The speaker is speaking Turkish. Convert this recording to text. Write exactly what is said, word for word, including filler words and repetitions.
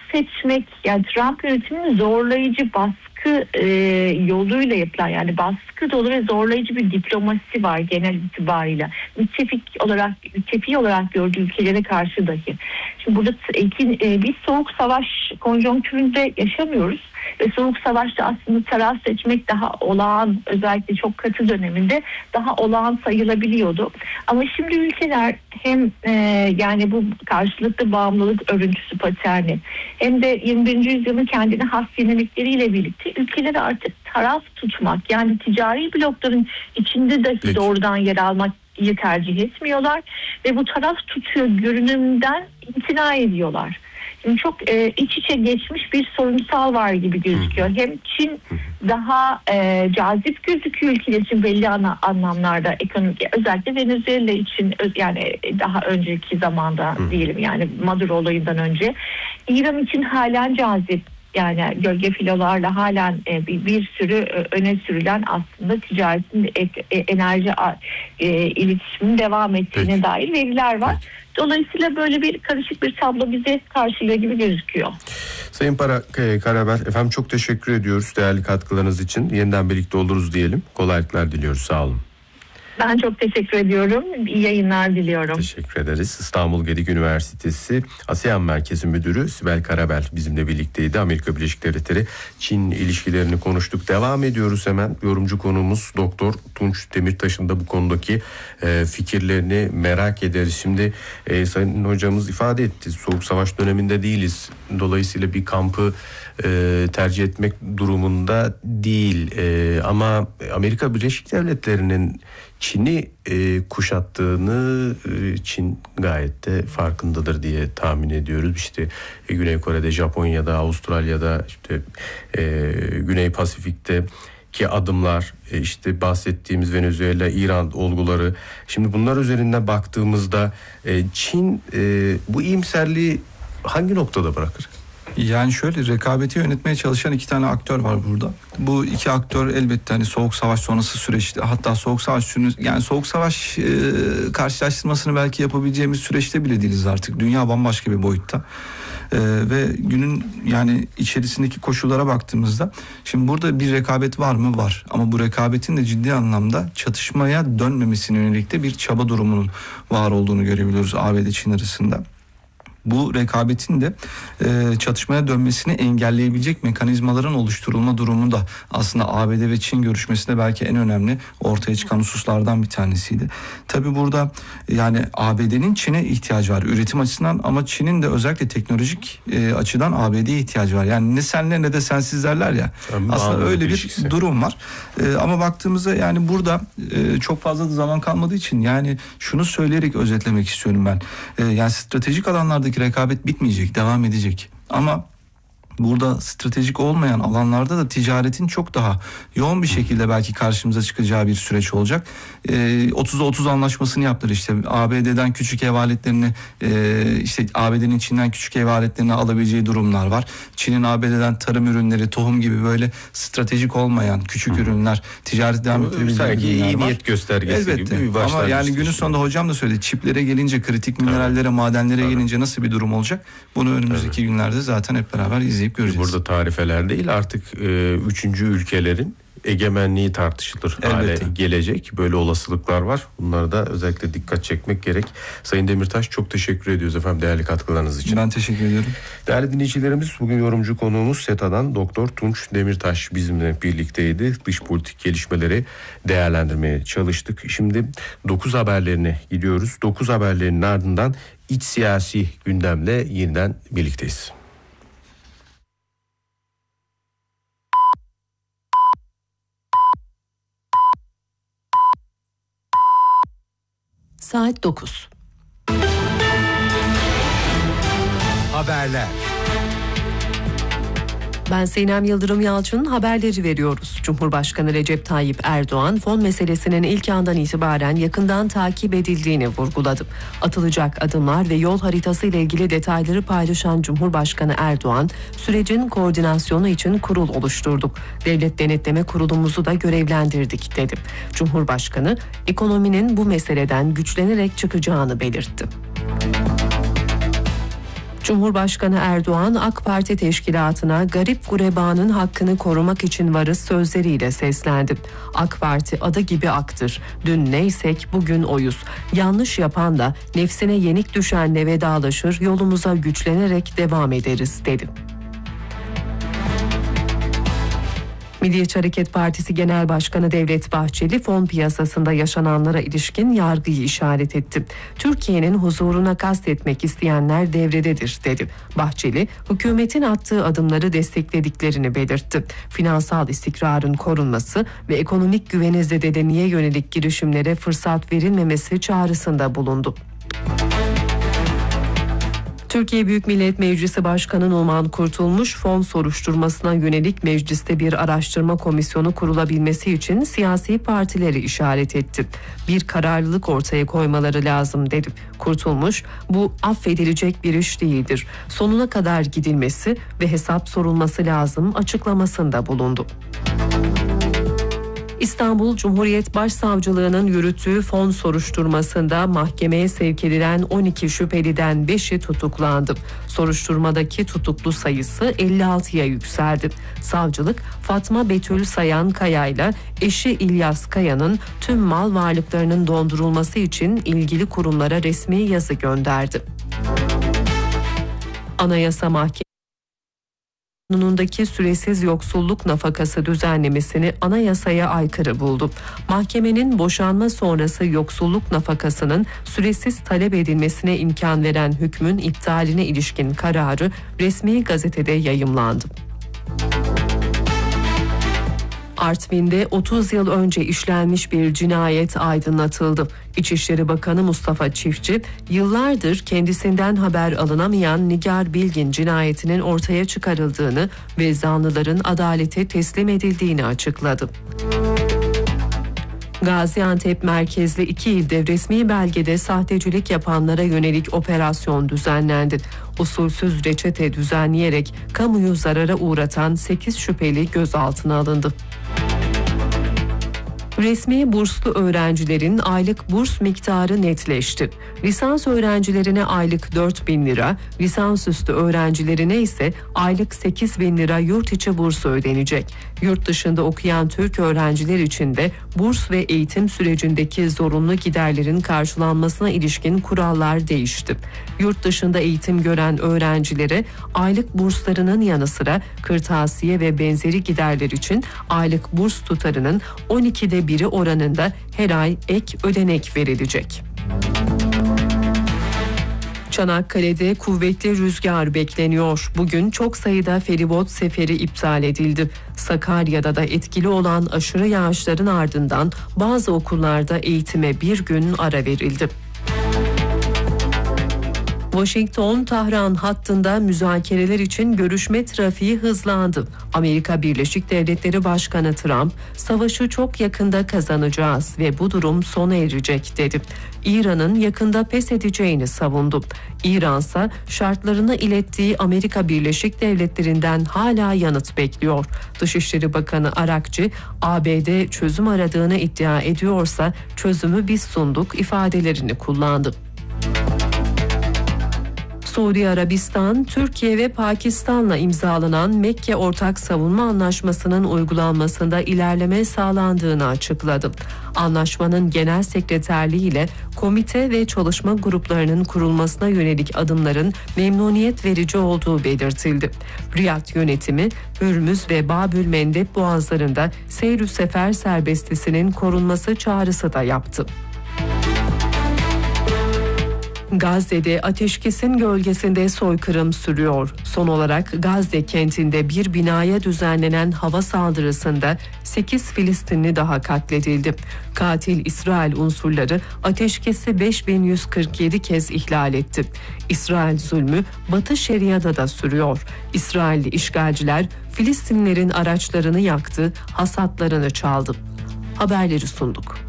seçmek, yani Trump yönetiminin zorlayıcı baskı e, yoluyla yapılan, yani baskı dolu ve zorlayıcı bir diplomasi var genel itibariyle. Müttefik olarak, müttefi olarak gördüğü ülkelere karşı dahi. Şimdi burada iki, e, bir soğuk savaş konjonktüründe yaşamıyoruz. Ve soğuk savaşta aslında taraf seçmek daha olağan, özellikle çok katı döneminde daha olağan sayılabiliyordu. Ama şimdi ülkeler hem e, yani bu karşılıklı bağımlılık örüntüsü paterni hem de yirmi birinci yüzyılın kendine has dinamikleriyle birlikte ülkeleri artık taraf tutmak, yani ticari blokların içinde dahi Peki. doğrudan yer almak iyi tercih etmiyorlar ve bu taraf tutuyor görünümden imtina ediyorlar. Şimdi çok e, iç içe geçmiş bir sorunsal var gibi gözüküyor. Hem Çin daha e, cazip gözüküyor ülkeler için belli ana, anlamlarda, ekonomik, özellikle Venezuela için, yani daha önceki zamanda diyelim, yani Maduro olayından önce. İran için halen cazip. Yani gölge filolarla halen e, bir, bir sürü e, öne sürülen aslında ticaretin, e, e, enerji e, iletişiminin devam ettiğine Peki. dair veriler var. Peki. Dolayısıyla böyle bir karışık bir tablo bize karşılıyor gibi gözüküyor. Sayın Para, Karabel, efendim çok teşekkür ediyoruz değerli katkılarınız için. Yeniden birlikte oluruz diyelim. Kolaylıklar diliyoruz. Sağ olun. Ben çok teşekkür ediyorum. İyi yayınlar diliyorum. Teşekkür ederiz. İstanbul Gedik Üniversitesi ASEAN Merkezi Müdürü Sibel Karabel bizimle birlikteydi. Amerika Birleşik Devletleri Çin ilişkilerini konuştuk. Devam ediyoruz hemen. Yorumcu konuğumuz Doktor Tunç Demirtaş'ın da bu konudaki e, fikirlerini merak ederiz. Şimdi e, Sayın Hocamız ifade etti. Soğuk Savaş döneminde değiliz. Dolayısıyla bir kampı e, tercih etmek durumunda değil. E, ama Amerika Birleşik Devletleri'nin Çin'i e, kuşattığını e, Çin gayet de farkındadır diye tahmin ediyoruz. İşte e, Güney Kore'de, Japonya'da, Avustralya'da, işte e, Güney Pasifik'te ki adımlar, e, işte bahsettiğimiz Venezuela, İran olguları. Şimdi bunlar üzerinden baktığımızda e, Çin e, bu iyimserliği hangi noktada bırakır? Yani şöyle, rekabeti yönetmeye çalışan iki tane aktör var burada. Bu iki aktör elbette hani soğuk savaş sonrası süreçte, hatta soğuk savaş sürü, yani soğuk savaş e, karşılaştırmasını belki yapabileceğimiz süreçte bile değiliz artık. Dünya bambaşka bir boyutta. E, ve günün yani içerisindeki koşullara baktığımızda şimdi burada bir rekabet var mı? Var. Ama bu rekabetin de ciddi anlamda çatışmaya dönmemesine yönelik de bir çaba durumunun var olduğunu görebiliyoruz A B D Çin arasında. Bu rekabetin de e, çatışmaya dönmesini engelleyebilecek mekanizmaların oluşturulma durumu da aslında A B D ve Çin görüşmesinde belki en önemli ortaya çıkan hususlardan bir tanesiydi. Tabii burada yani A B D'nin Çin'e ihtiyacı var üretim açısından, ama Çin'in de özellikle teknolojik e, açıdan A B D'ye ihtiyacı var. Yani ne senle ne de sensiz derler ya. Tabii, aslında öyle bir ilişkisi. durum var. E, ama baktığımızda yani burada e, çok fazla da zaman kalmadığı için yani şunu söyleyerek özetlemek istiyorum ben. E, yani stratejik alanlarda rekabet bitmeyecek, devam edecek. Ama burada stratejik olmayan alanlarda da ticaretin çok daha yoğun bir şekilde belki karşımıza çıkacağı bir süreç olacak. Ee, otuza otuz anlaşmasını yaptılar işte. A B D'den küçük ev aletlerini e, işte A B D'nin Çin'den küçük ev aletlerini alabileceği durumlar var. Çin'in A B D'den tarım ürünleri, tohum gibi böyle stratejik olmayan küçük hmm. ürünler ticaret devam ettirebileceği sanki ürünler iyi var. niyet göstergesi Elbette. gibi bir başlangıç. Ama yani günün sonunda hocam da söyledi. Çiplere gelince, kritik minerallere, evet. madenlere evet. gelince nasıl bir durum olacak? Bunu önümüzdeki evet. günlerde zaten hep beraber izleyip göreceğiz. Burada tarifeler değil, artık e, üçüncü ülkelerin egemenliği tartışılır Elbette. hale gelecek. Böyle olasılıklar var. Bunlara da özellikle dikkat çekmek gerek. Sayın Demirtaş, çok teşekkür ediyoruz efendim değerli katkılarınız için. Ben teşekkür ediyorum. Değerli dinleyicilerimiz, bugün yorumcu konuğumuz SETA'dan Doktor Tunç Demirtaş bizimle birlikteydi. Dış politik gelişmeleri değerlendirmeye çalıştık. Şimdi dokuz haberlerine gidiyoruz. dokuz haberlerinin ardından iç siyasi gündemle yeniden birlikteyiz. Saat dokuz. Haberler. Ben Sinem Yıldırım Yalçın, haberleri veriyoruz. Cumhurbaşkanı Recep Tayyip Erdoğan, fon meselesinin ilk andan itibaren yakından takip edildiğini vurguladı. Atılacak adımlar ve yol haritası ile ilgili detayları paylaşan Cumhurbaşkanı Erdoğan, sürecin koordinasyonu için kurul oluşturduk. Devlet Denetleme Kurulumuzu da görevlendirdik dedi. Cumhurbaşkanı, ekonominin bu meseleden güçlenerek çıkacağını belirtti. Cumhurbaşkanı Erdoğan AK Parti teşkilatına garip gurebanın hakkını korumak için varız sözleriyle seslendi. AK Parti adı gibi aktır. Dün neysek bugün oyuz. Yanlış yapan da nefsine yenik düşenle vedalaşır, yolumuza güçlenerek devam ederiz dedi. Milliyetçi Hareket Partisi Genel Başkanı Devlet Bahçeli fon piyasasında yaşananlara ilişkin yargıyı işaret etti. Türkiye'nin huzuruna kastetmek isteyenler devrededir dedi. Bahçeli, hükümetin attığı adımları desteklediklerini belirtti. Finansal istikrarın korunması ve ekonomik güveni zedelemeye yönelik girişimlere fırsat verilmemesi çağrısında bulundu. Türkiye Büyük Millet Meclisi Başkanı Numan Kurtulmuş, fon soruşturmasına yönelik mecliste bir araştırma komisyonu kurulabilmesi için siyasi partileri işaret etti. Bir kararlılık ortaya koymaları lazım dedi. Kurtulmuş, bu affedilecek bir iş değildir. Sonuna kadar gidilmesi ve hesap sorulması lazım açıklamasında bulundu. İstanbul Cumhuriyet Başsavcılığı'nın yürüttüğü fon soruşturmasında mahkemeye sevk edilen on iki şüpheliden beşi tutuklandı. Soruşturmadaki tutuklu sayısı elli altıya yükseldi. Savcılık, Fatma Betül Sayan Kaya'yla eşi İlyas Kaya'nın tüm mal varlıklarının dondurulması için ilgili kurumlara resmi yazı gönderdi. Anayasa Mahkemesi Kanunundaki süresiz yoksulluk nafakası düzenlemesini anayasaya aykırı buldu. Mahkemenin boşanma sonrası yoksulluk nafakasının süresiz talep edilmesine imkan veren hükmün iptaline ilişkin kararı resmi gazetede yayımlandı. Artvin'de otuz yıl önce işlenmiş bir cinayet aydınlatıldı. İçişleri Bakanı Mustafa Çiftçi, yıllardır kendisinden haber alınamayan Nigar Bilgin cinayetinin ortaya çıkarıldığını ve zanlıların adalete teslim edildiğini açıkladı. Gaziantep merkezli iki ilde resmi belgede sahtecilik yapanlara yönelik operasyon düzenlendi. Usulsüz reçete düzenleyerek kamuyu zarara uğratan sekiz şüpheli gözaltına alındı. Resmi burslu öğrencilerin aylık burs miktarı netleşti. Lisans öğrencilerine aylık dört bin lira, lisansüstü öğrencilerine ise aylık sekiz bin lira yurt içi bursu ödenecek. Yurt dışında okuyan Türk öğrenciler için de burs ve eğitim sürecindeki zorunlu giderlerin karşılanmasına ilişkin kurallar değişti. Yurt dışında eğitim gören öğrencilere aylık burslarının yanı sıra kırtasiye ve benzeri giderler için aylık burs tutarının on ikide biri oranında her ay ek ödenek verilecek. Çanakkale'de kuvvetli rüzgar bekleniyor. Bugün çok sayıda feribot seferi iptal edildi. Sakarya'da da etkili olan aşırı yağışların ardından bazı okullarda eğitime bir gün ara verildi. Washington-Tahran hattında müzakereler için görüşme trafiği hızlandı. Amerika Birleşik Devletleri Başkanı Trump, savaşı çok yakında kazanacağız ve bu durum sona erecek dedi. İran'ın yakında pes edeceğini savundu. İran'sa şartlarını ilettiği Amerika Birleşik Devletleri'nden hala yanıt bekliyor. Dışişleri Bakanı Arakçı, A B D çözüm aradığını iddia ediyorsa çözümü biz sunduk ifadelerini kullandı. Suudi Arabistan, Türkiye ve Pakistan'la imzalanan Mekke Ortak Savunma Anlaşması'nın uygulanmasında ilerleme sağlandığını açıkladı. Anlaşmanın genel sekreterliği ile komite ve çalışma gruplarının kurulmasına yönelik adımların memnuniyet verici olduğu belirtildi. Riyad yönetimi, Hürmüz ve Babül Mendeb boğazlarında seyr-ü sefer serbestisinin korunması çağrısı da yaptı. Gazze'de ateşkesin gölgesinde soykırım sürüyor. Son olarak Gazze kentinde bir binaya düzenlenen hava saldırısında sekiz Filistinli daha katledildi. Katil İsrail unsurları ateşkesi beş bin yüz kırk yedi kez ihlal etti. İsrail zulmü Batı Şeria'da da sürüyor. İsrailli işgalciler Filistinlilerin araçlarını yaktı, hasatlarını çaldı. Haberleri sunduk.